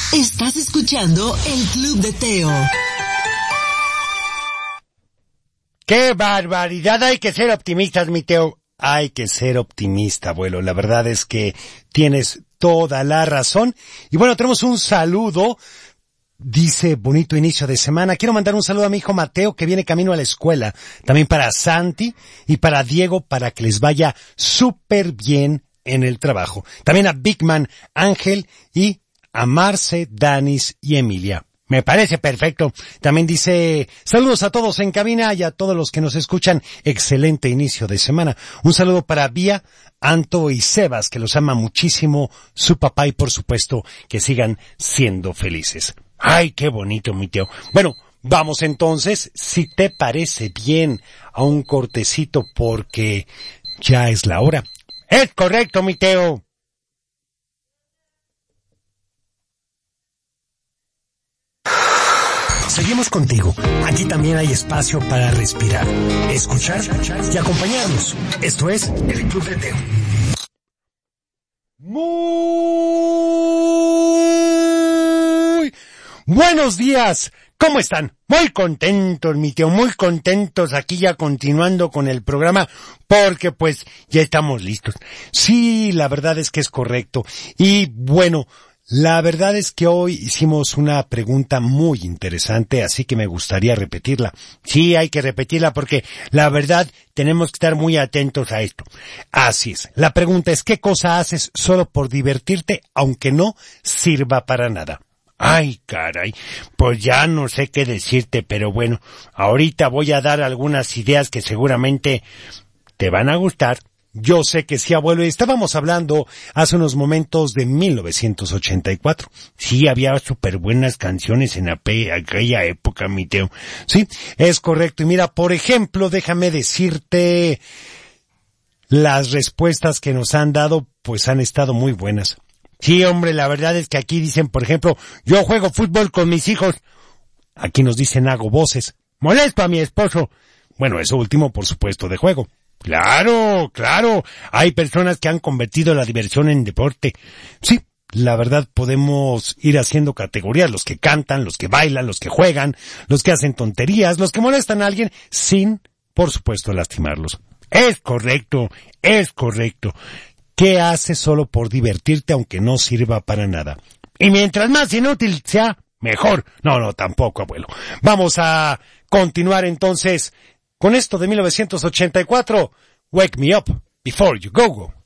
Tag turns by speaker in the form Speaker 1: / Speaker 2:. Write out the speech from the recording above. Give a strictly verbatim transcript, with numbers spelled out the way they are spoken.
Speaker 1: Estás escuchando el Club de Teo.
Speaker 2: ¡Qué barbaridad! Hay que ser optimistas, mi Teo. Hay que ser optimista, abuelo. La verdad es que tienes toda la razón. Y bueno, tenemos un saludo. Dice, bonito inicio de semana. Quiero mandar un saludo a mi hijo Mateo, que viene camino a la escuela. También para Santi y para Diego, para que les vaya súper bien en el trabajo. También a Big Man, Ángel y a Marce, Danis y Emilia. Me parece perfecto. También dice, saludos a todos en cabina y a todos los que nos escuchan. Excelente inicio de semana. Un saludo para Vía, Anto y Sebas, que los ama muchísimo su papá y por supuesto que sigan siendo felices. Ay, qué bonito, mi Teo. Bueno, vamos entonces, si te parece bien, a un cortecito porque ya es la hora. Es correcto, mi Teo. Seguimos contigo. Aquí también hay espacio para respirar, escuchar y acompañarnos. Esto es el Club de Teo. Muy buenos días. ¿Cómo están? Muy contentos, mi Teo, muy contentos aquí ya continuando con el programa porque pues ya estamos listos. Sí, la verdad es que es correcto. Y bueno, la verdad es que hoy hicimos una pregunta muy interesante, así que me gustaría repetirla. Sí, hay que repetirla porque la verdad tenemos que estar muy atentos a esto. Así es. La pregunta es, ¿qué cosa haces solo por divertirte aunque no sirva para nada? Ay, caray, pues ya no sé qué decirte, pero bueno, ahorita voy a dar algunas ideas que seguramente te van a gustar. Yo sé que sí, abuelo, y estábamos hablando hace unos momentos de mil novecientos ochenta y cuatro. Sí, había súper buenas canciones en aquella época, mi Teo. Sí, es correcto. Y mira, por ejemplo, déjame decirte, las respuestas que nos han dado, pues han estado muy buenas. Sí, hombre, la verdad es que aquí dicen, por ejemplo, yo juego fútbol con mis hijos. Aquí nos dicen, hago voces. Molesto a mi esposo. Bueno, eso último, por supuesto, de juego. Claro, claro, hay personas que han convertido la diversión en deporte. Sí, la verdad podemos ir haciendo categorías, los que cantan, los que bailan, los que juegan, los que hacen tonterías, los que molestan a alguien sin, por supuesto, lastimarlos. Es correcto, es correcto. ¿Qué haces solo por divertirte aunque no sirva para nada? Y mientras más inútil sea, mejor. No, no, tampoco, abuelo. Vamos a continuar entonces con esto de mil novecientos ochenta y cuatro, Wake Me Up Before You Go Go.